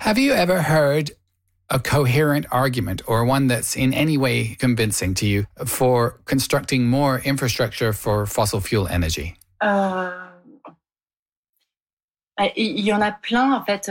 Have you ever heard a coherent argument or one that's in any way convincing to you for constructing more infrastructure for fossil fuel energy? Il y en a plein, en fait.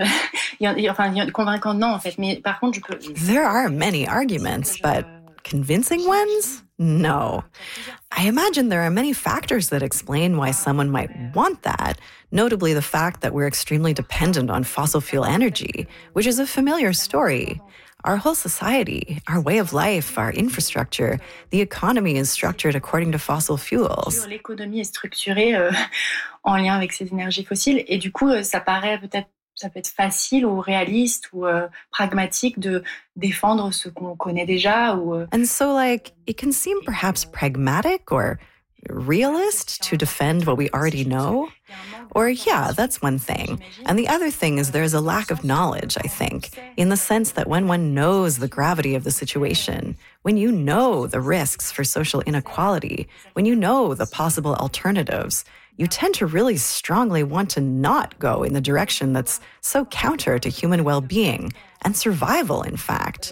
Convaincant, non, en fait. Mais par contre, There are many arguments, but convincing ones? No. I imagine there are many factors that explain why someone might want that, notably the fact that we're extremely dependent on fossil fuel energy, which is a familiar story. Our whole society, our way of life, our infrastructure, the economy is structured according to fossil fuels. L'économie est structurée en lien avec ces énergies fossiles. Et du coup, ça peut être facile ou réaliste ou pragmatique de défendre ce qu'on connaît déjà. And so, it can seem perhaps pragmatic or realist to defend what we already know. Or, yeah, that's one thing. And the other thing is there's a lack of knowledge, I think, in the sense that when one knows the gravity of the situation, when you know the risks for social inequality, when you know the possible alternatives, you tend to really strongly want to not go in the direction that's so counter to human well-being and survival, in fact.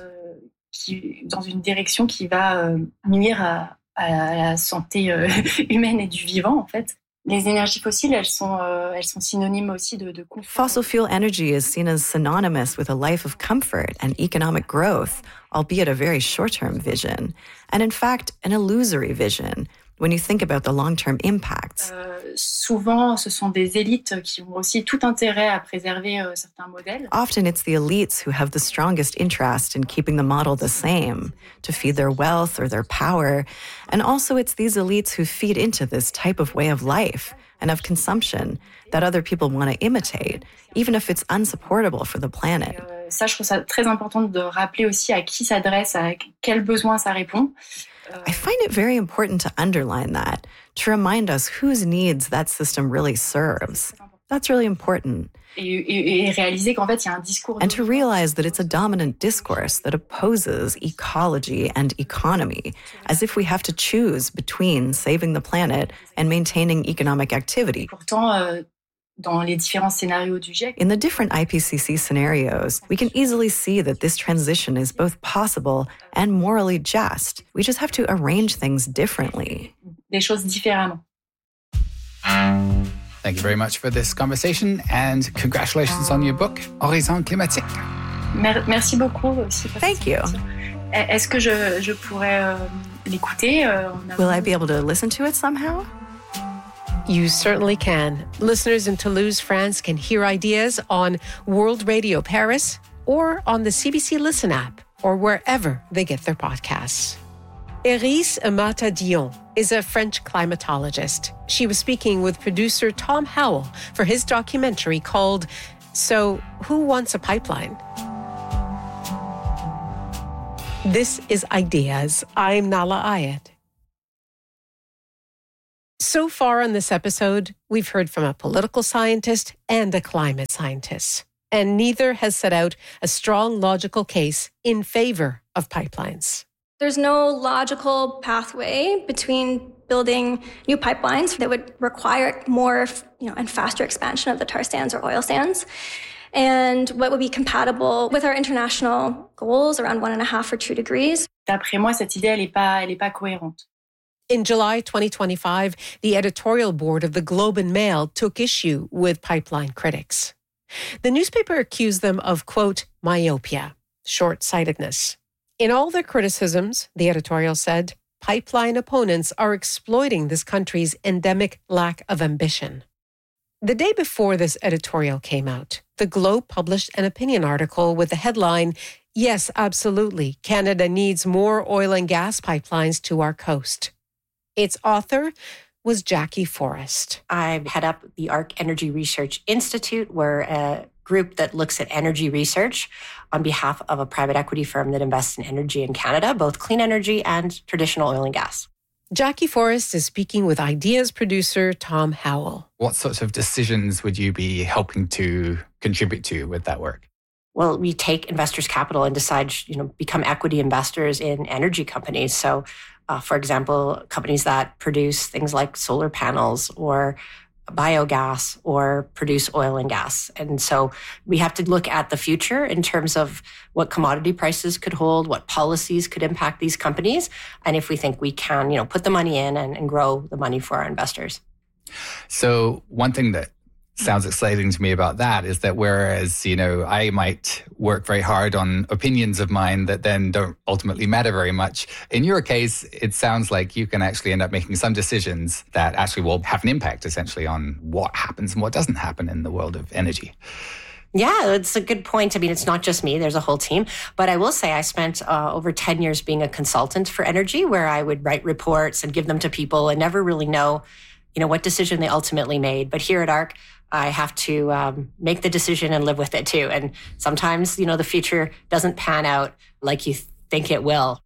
Dans une direction qui va nuire à la santé humaine et du vivant, en fait. Les énergies fossiles, elles sont synonymes aussi de confort. Fossil fuel energy is seen as synonymous with a life of comfort and economic growth, albeit a very short-term vision, and in fact, an illusory vision when you think about the long-term impacts. Souvent, ce sont des élites qui ont aussi tout intérêt à préserver certains modèles. Often it's the elites who have the strongest interest in keeping the model the same, to feed their wealth or their power. And also it's these elites who feed into this type of way of life and of consumption that other people want to imitate, even if it's unsupportable for the planet. Ça, je trouve ça très important de rappeler aussi à qui s'adresse, à quels besoins ça répond. I find it very important to underline that, to remind us whose needs that system really serves. That's really important. Et réaliser qu'en fait, il y a un discours. And to realize that it's a dominant discourse that opposes ecology and economy, as if we have to choose between saving the planet and maintaining economic activity. Pourtant, dans les différents scénarios du GIEC. In the different IPCC scenarios, we can easily see that this transition is both possible and morally just. We just have to arrange things differently. Des choses différemment. Thank you very much for this conversation and congratulations on your book, Horizon Climatique. Merci beaucoup aussi. Thank you. Est-ce que je pourrais l'écouter? Will I be able to listen to it somehow? You certainly can. Listeners in Toulouse, France can hear ideas on World Radio Paris or on the CBC Listen app or wherever they get their podcasts. Eris Amata-Dion is a French climatologist. She was speaking with producer Tom Howell for his documentary called So Who Wants a Pipeline? This is Ideas. I'm Nala Ayed. So far on this episode, we've heard from a political scientist and a climate scientist, and neither has set out a strong logical case in favor of pipelines. There's no logical pathway between building new pipelines that would require more, and faster expansion of the tar sands or oil sands, and what would be compatible with our international goals around 1.5 or 2 degrees. D'après moi, cette idée, elle est pas cohérente. In July 2025, the editorial board of the Globe and Mail took issue with pipeline critics. The newspaper accused them of, quote, myopia, short-sightedness. In all their criticisms, the editorial said, pipeline opponents are exploiting this country's endemic lack of ambition. The day before this editorial came out, the Globe published an opinion article with the headline, Yes, absolutely, Canada needs more oil and gas pipelines to our coast. Its author was Jackie Forrest. I head up the ARC Energy Research Institute. We're a group that looks at energy research on behalf of a private equity firm that invests in energy in Canada, both clean energy and traditional oil and gas. Jackie Forrest is speaking with Ideas producer Tom Howell. What sorts of decisions would you be helping to contribute to with that work? Well, we take investors' capital and decide, become equity investors in energy companies. So, for example, companies that produce things like solar panels or biogas or produce oil and gas. And so we have to look at the future in terms of what commodity prices could hold, what policies could impact these companies, and if we think we can, put the money in and grow the money for our investors. So one thing that sounds exciting to me about that is that whereas, I might work very hard on opinions of mine that then don't ultimately matter very much, in your case, it sounds like you can actually end up making some decisions that actually will have an impact essentially on what happens and what doesn't happen in the world of energy. Yeah, it's a good point. I mean, it's not just me. There's a whole team. But I will say I spent over 10 years being a consultant for energy, where I would write reports and give them to people and never really know, what decision they ultimately made. But here at ARC, I have to make the decision and live with it too. And sometimes, the future doesn't pan out like you think it will.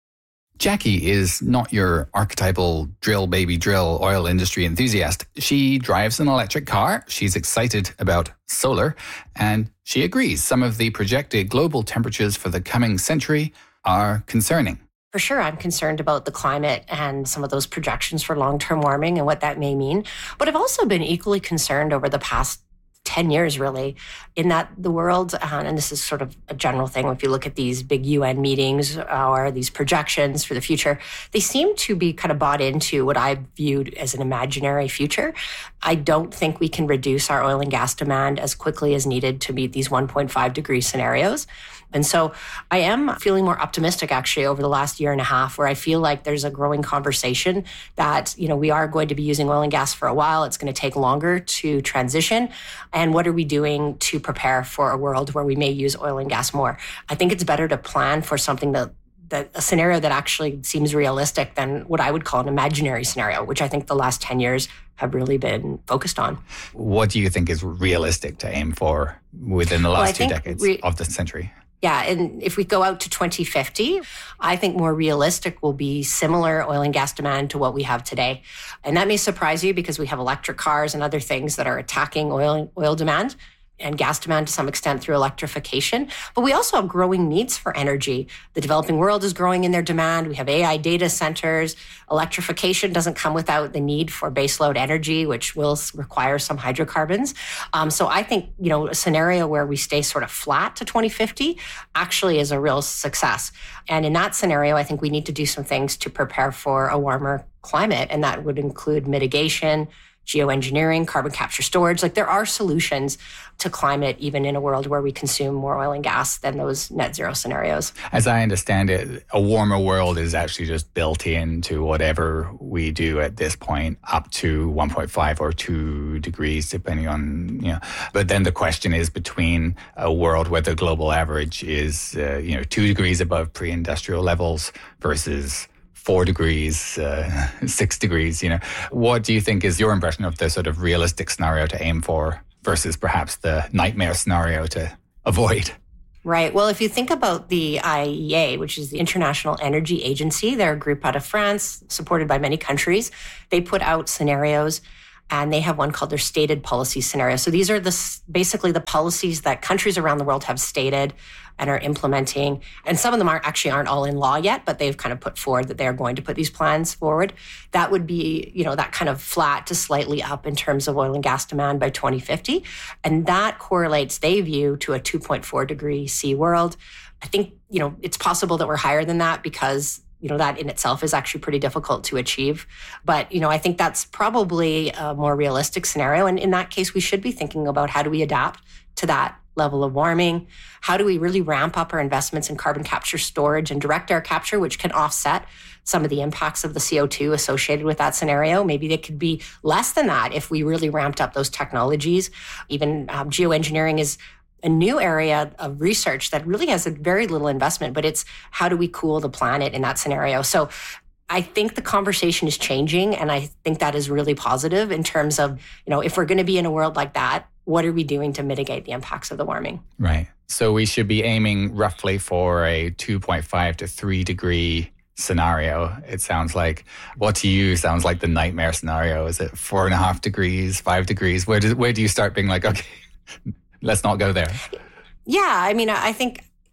Jackie is not your archetypal drill, baby, drill oil industry enthusiast. She drives an electric car. She's excited about solar. And she agrees some of the projected global temperatures for the coming century are concerning. For sure, I'm concerned about the climate and some of those projections for long-term warming and what that may mean. But I've also been equally concerned over the past 10 years, really, in that the world, and this is sort of a general thing, if you look at these big UN meetings or these projections for the future, they seem to be kind of bought into what I viewed as an imaginary future. I don't think we can reduce our oil and gas demand as quickly as needed to meet these 1.5 degree scenarios. And so I am feeling more optimistic actually over the last year and a half, where I feel like there's a growing conversation that, we are going to be using oil and gas for a while. It's going to take longer to transition. And what are we doing to prepare for a world where we may use oil and gas more? I think it's better to plan for something that a scenario that actually seems realistic than what I would call an imaginary scenario, which I think the last 10 years have really been focused on. What do you think is realistic to aim for within the last 2 decades of the century? Yeah, and if we go out to 2050, I think more realistic will be similar oil and gas demand to what we have today. And that may surprise you because we have electric cars and other things that are attacking oil demand and gas demand to some extent through electrification. But we also have growing needs for energy. The developing world is growing in their demand. We have AI data centers. Electrification doesn't come without the need for baseload energy, which will require some hydrocarbons. So I think, a scenario where we stay sort of flat to 2050 actually is a real success. And in that scenario, I think we need to do some things to prepare for a warmer climate. And that would include mitigation, geoengineering, carbon capture storage. There are solutions to climate, even in a world where we consume more oil and gas than those net zero scenarios. As I understand it, a warmer world is actually just built into whatever we do at this point, up to 1.5 or 2 degrees, depending on, But then the question is between a world where the global average is, 2 degrees above pre-industrial levels versus 4 degrees, 6 degrees, What do you think is your impression of the sort of realistic scenario to aim for versus perhaps the nightmare scenario to avoid? Right. Well, if you think about the IEA, which is the International Energy Agency, they're a group out of France, supported by many countries. They put out scenarios, and they have one called their stated policy scenario. So these are basically the policies that countries around the world have stated and are implementing. And some of them aren't all in law yet, but they've kind of put forward that they're going to put these plans forward. That would be, that kind of flat to slightly up in terms of oil and gas demand by 2050. And that correlates, they view, to a 2.4 degree C world. I think, it's possible that we're higher than that because that in itself is actually pretty difficult to achieve. But, I think that's probably a more realistic scenario. And in that case, we should be thinking about how do we adapt to that level of warming? How do we really ramp up our investments in carbon capture storage and direct air capture, which can offset some of the impacts of the CO2 associated with that scenario? Maybe it could be less than that if we really ramped up those technologies. Even geoengineering is a new area of research that really has a very little investment, but it's how do we cool the planet in that scenario? So I think the conversation is changing, and I think that is really positive in terms of, if we're going to be in a world like that, what are we doing to mitigate the impacts of the warming? Right. So we should be aiming roughly for a 2.5 to 3 degree scenario. It sounds like, what to you sounds like the nightmare scenario. Is it 4.5 degrees, 5 degrees? Where do you start being like, okay, let's not go there? Yeah, I mean, I think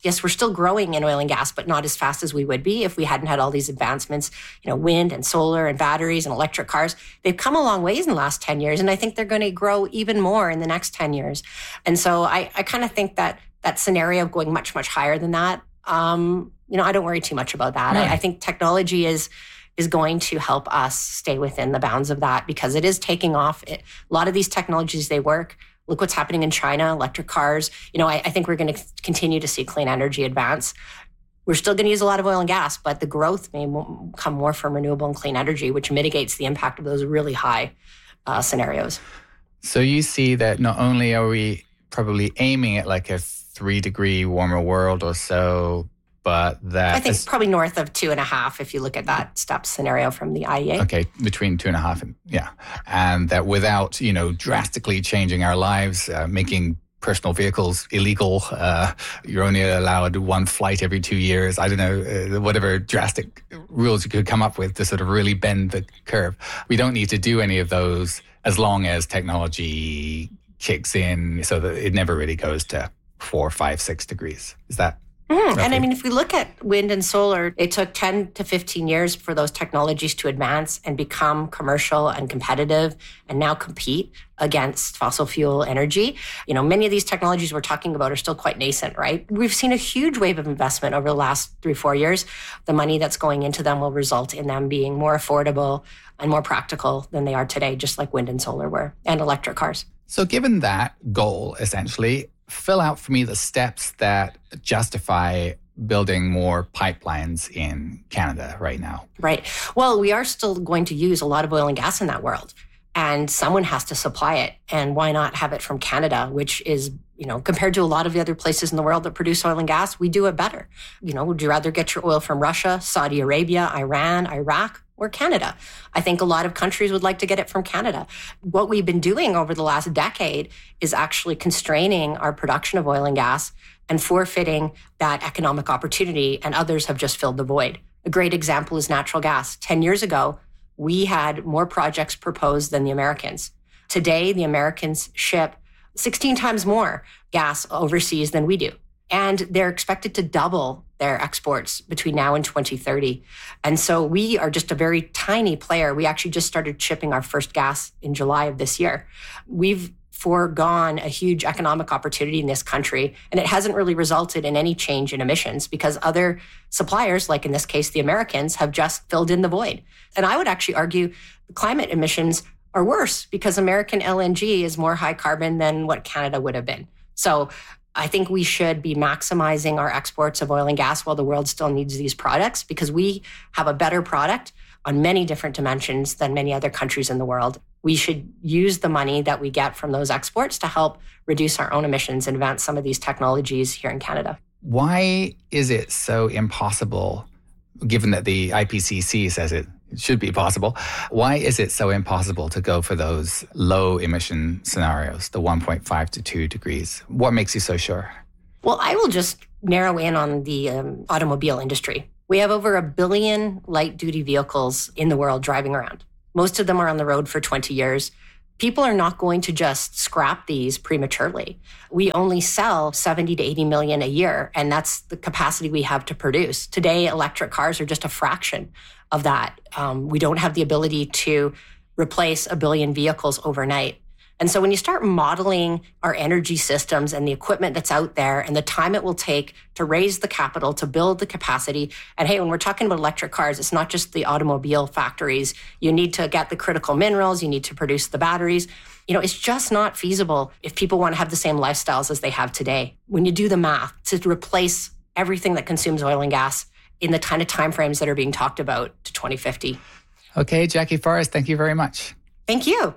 Yes, we're still growing in oil and gas, but not as fast as we would be if we hadn't had all these advancements, wind and solar and batteries and electric cars. They've come a long ways in the last 10 years, and I think they're going to grow even more in the next 10 years. And so I kind of think that scenario of going much, much higher than that, I don't worry too much about that. I think technology is going to help us stay within the bounds of that because it is taking off. A lot of these technologies, they work. Look what's happening in China, electric cars. I think we're going to continue to see clean energy advance. We're still going to use a lot of oil and gas, but the growth may come more from renewable and clean energy, which mitigates the impact of those really high scenarios. So you see that not only are we probably aiming at like a 3-degree warmer world or so, but that... I think probably north of 2.5 if you look at that STEP scenario from the IEA. Okay, between 2.5 and... Yeah. And that without, drastically changing our lives, making personal vehicles illegal, you're only allowed one flight every 2 years, I don't know, whatever drastic rules you could come up with to sort of really bend the curve. We don't need to do any of those as long as technology kicks in so that it never really goes to 4, 5, 6 degrees. Is that... And I mean, if we look at wind and solar, it took 10 to 15 years for those technologies to advance and become commercial and competitive and now compete against fossil fuel energy. Many of these technologies we're talking about are still quite nascent, right? We've seen a huge wave of investment over the last 3-4 years. The money that's going into them will result in them being more affordable and more practical than they are today, just like wind and solar were, and electric cars. So given that goal, essentially, fill out for me the steps that justify building more pipelines in Canada right now. Right. Well, we are still going to use a lot of oil and gas in that world, and someone has to supply it. And why not have it from Canada, which is, compared to a lot of the other places in the world that produce oil and gas, we do it better. Would you rather get your oil from Russia, Saudi Arabia, Iran, Iraq, or Canada? I think a lot of countries would like to get it from Canada. What we've been doing over the last decade is actually constraining our production of oil and gas and forfeiting that economic opportunity, and others have just filled the void. A great example is natural gas. 10 years ago, we had more projects proposed than the Americans. Today, the Americans ship 16 times more gas overseas than we do. And they're expected to double their exports between now and 2030. And so we are just a very tiny player. We actually just started shipping our first gas in July of this year. We've foregone a huge economic opportunity in this country, and it hasn't really resulted in any change in emissions because other suppliers, like in this case, the Americans, have just filled in the void. And I would actually argue the climate emissions are worse because American LNG is more high carbon than what Canada would have been. So I think we should be maximizing our exports of oil and gas while the world still needs these products because we have a better product on many different dimensions than many other countries in the world. We should use the money that we get from those exports to help reduce our own emissions and advance some of these technologies here in Canada. Why is it so impossible, given that the IPCC says it should be possible, why is it so impossible to go for those low emission scenarios, the 1.5 to 2 degrees? What makes you so sure? Well, I will just narrow in on the automobile industry. We have over 1 billion light-duty vehicles in the world driving around. Most of them are on the road for 20 years. People are not going to just scrap these prematurely. We only sell 70 to 80 million a year, and that's the capacity we have to produce. Today, electric cars are just a fraction of that. We don't have the ability to replace 1 billion vehicles overnight. And so when you start modeling our energy systems and the equipment that's out there and the time it will take to raise the capital, to build the capacity, and hey, when we're talking about electric cars, it's not just the automobile factories. You need to get the critical minerals, you need to produce the batteries. It's just not feasible if people want to have the same lifestyles as they have today. When you do the math to replace everything that consumes oil and gas in the kind of timeframes that are being talked about to 2050. Okay, Jackie Forrest, thank you very much. Thank you.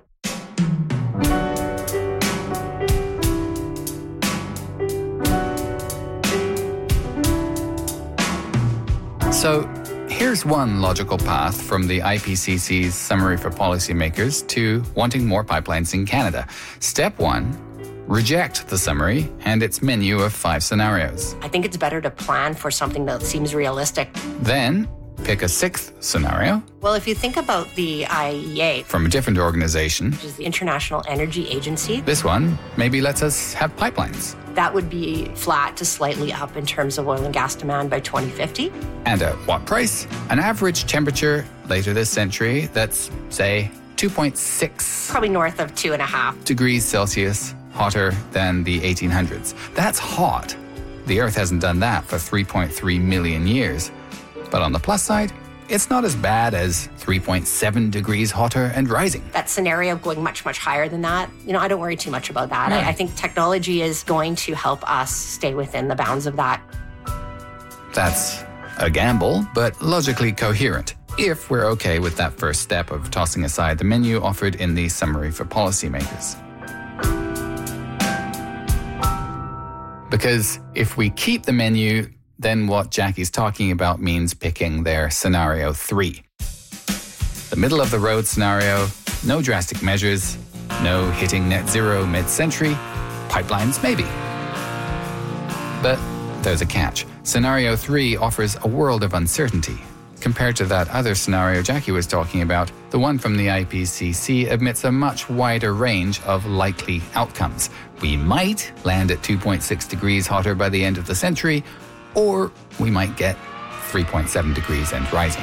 So here's one logical path from the IPCC's Summary for Policymakers to wanting more pipelines in Canada. Step 1, reject the summary and its menu of 5 scenarios. I think it's better to plan for something that seems realistic. Then pick a sixth scenario. Well, if you think about the IEA, from a different organization, which is the International Energy Agency, this one maybe lets us have pipelines. That would be flat to slightly up in terms of oil and gas demand by 2050. And at what price? An average temperature later this century that's, say, 2.6... probably north of 2.5 degrees Celsius hotter than the 1800s. That's hot. The Earth hasn't done that for 3.3 million years. But on the plus side, it's not as bad as 3.7 degrees hotter and rising. That scenario going much, much higher than that, I don't worry too much about that. Yeah. I think technology is going to help us stay within the bounds of that. That's a gamble, but logically coherent, if we're okay with that first step of tossing aside the menu offered in the summary for policymakers. Because if we keep the menu, then what Jackie's talking about means picking their scenario 3. The middle-of-the-road scenario, no drastic measures, no hitting net zero mid-century, pipelines maybe. But there's a catch. Scenario 3 offers a world of uncertainty. Compared to that other scenario Jackie was talking about, the one from the IPCC admits a much wider range of likely outcomes. We might land at 2.6 degrees hotter by the end of the century, or we might get 3.7 degrees and rising.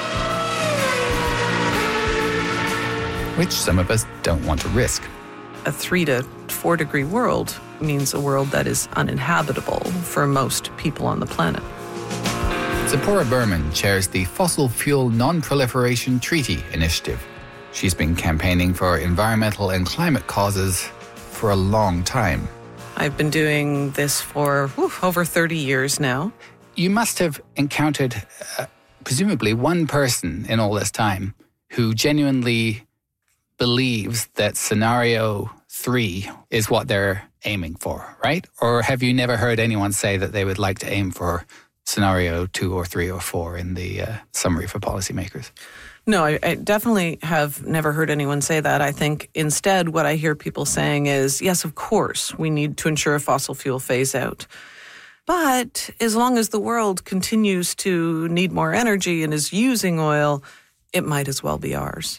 Which some of us don't want to risk. A 3 to 4 degree world means a world that is uninhabitable for most people on the planet. Zipporah Berman chairs the Fossil Fuel Non-Proliferation Treaty Initiative. She's been campaigning for environmental and climate causes for a long time. I've been doing this for over 30 years now. You must have encountered, presumably, one person in all this time who genuinely believes that scenario 3 is what they're aiming for, right? Or have you never heard anyone say that they would like to aim for scenario 2 or 3 or 4 in the summary for policymakers? No, I definitely have never heard anyone say that. I think instead what I hear people saying is, yes, of course, we need to ensure a fossil fuel phase out. But as long as the world continues to need more energy and is using oil, it might as well be ours.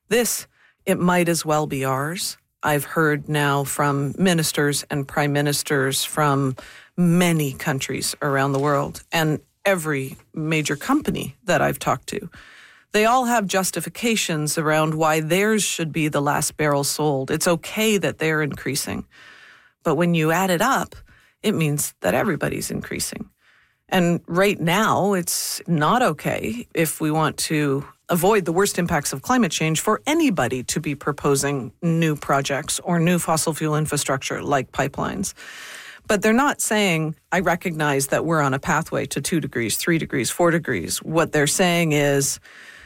It might as well be ours. I've heard now from ministers and prime ministers from many countries around the world and every major company that I've talked to. They all have justifications around why theirs should be the last barrel sold. It's okay that they're increasing. But when you add it up, it means that everybody's increasing. And right now, it's not okay if we want to avoid the worst impacts of climate change for anybody to be proposing new projects or new fossil fuel infrastructure like pipelines. But they're not saying, I recognize that we're on a pathway to 2 degrees, 3 degrees, 4 degrees. What they're saying is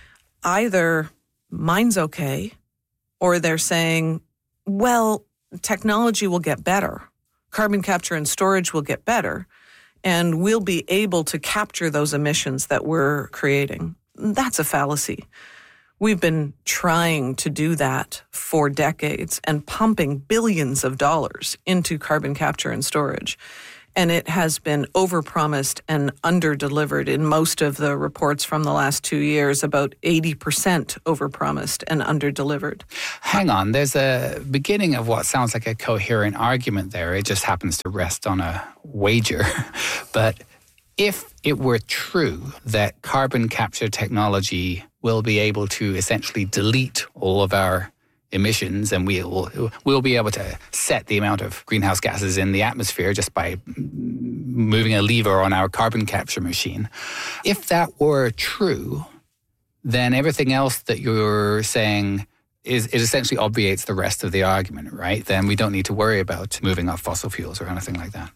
either mine's okay, or they're saying, well, technology will get better. Carbon capture and storage will get better, and we'll be able to capture those emissions that we're creating. That's a fallacy. We've been trying to do that for decades and pumping billions of dollars into carbon capture and storage. And it has been overpromised and underdelivered in most of the reports from the last 2 years, about 80% overpromised and underdelivered. Hang on, there's a beginning of what sounds like a coherent argument there. It just happens to rest on a wager. But if it were true that carbon capture technology will be able to essentially delete all of our emissions, and we'll be able to set the amount of greenhouse gases in the atmosphere just by moving a lever on our carbon capture machine. If that were true, then everything else that you're saying it essentially obviates the rest of the argument, right? Then we don't need to worry about moving off fossil fuels or anything like that.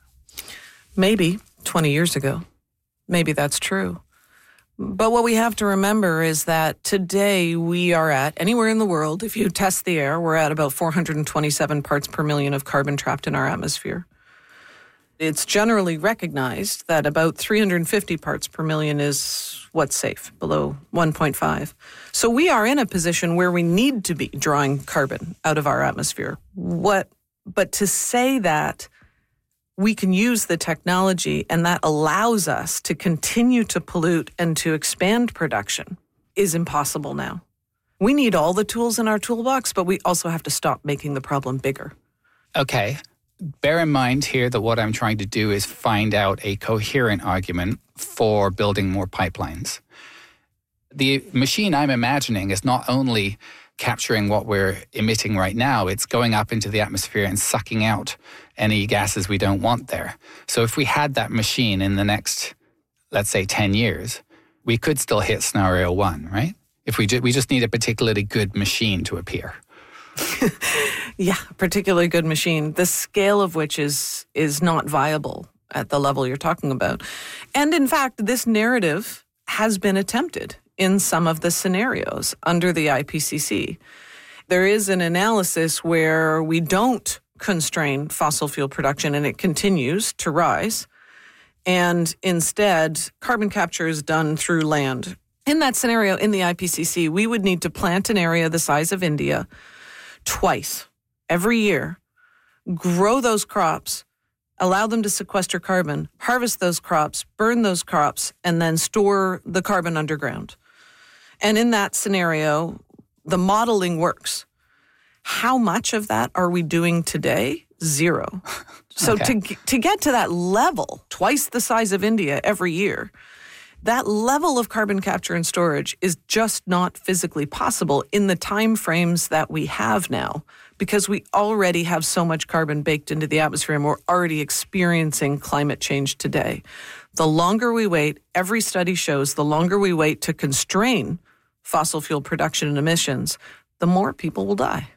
Maybe 20 years ago. Maybe that's true. But what we have to remember is that today we are at, anywhere in the world, if you test the air, we're at about 427 parts per million of carbon trapped in our atmosphere. It's generally recognized that about 350 parts per million is what's safe, below 1.5. So we are in a position where we need to be drawing carbon out of our atmosphere. But to say that we can use the technology and that allows us to continue to pollute and to expand production is impossible now. We need all the tools in our toolbox, but we also have to stop making the problem bigger. Okay. Bear in mind here that what I'm trying to do is find out a coherent argument for building more pipelines. The machine I'm imagining is not only capturing what we're emitting right now, it's going up into the atmosphere and sucking out any gases we don't want there. So if we had that machine in the next, let's say, 10 years, we could still hit scenario 1, right? If we just need a particularly good machine to appear. Yeah, particularly good machine, the scale of which is not viable at the level you're talking about. And in fact, this narrative has been attempted in some of the scenarios under the IPCC. There is an analysis where we don't constrain fossil fuel production and it continues to rise. And instead, carbon capture is done through land. In that scenario, in the IPCC, we would need to plant an area the size of India twice every year, grow those crops, allow them to sequester carbon, harvest those crops, burn those crops, and then store the carbon underground. And in that scenario, the modeling works. How much of that are we doing today? 0. So Okay. to get to that level, twice the size of India every year, that level of carbon capture and storage is just not physically possible in the time frames that we have now, because we already have so much carbon baked into the atmosphere and we're already experiencing climate change today. The longer we wait, every study shows the longer we wait to constrain fossil fuel production and emissions, the more people will die.